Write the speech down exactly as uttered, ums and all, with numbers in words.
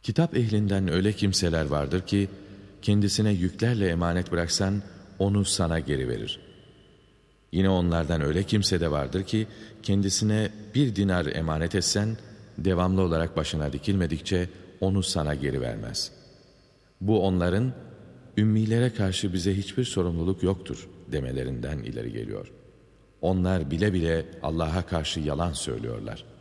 Kitap ehlinden öyle kimseler vardır ki, kendisine yüklerle emanet bıraksan, onu sana geri verir. Yine onlardan öyle kimse de vardır ki, kendisine bir dinar emanet etsen, devamlı olarak başına dikilmedikçe, onu sana geri vermez. Bu onların, ümmilere karşı bize hiçbir sorumluluk yoktur demelerinden ileri geliyor. Onlar bile bile Allah'a karşı yalan söylüyorlar.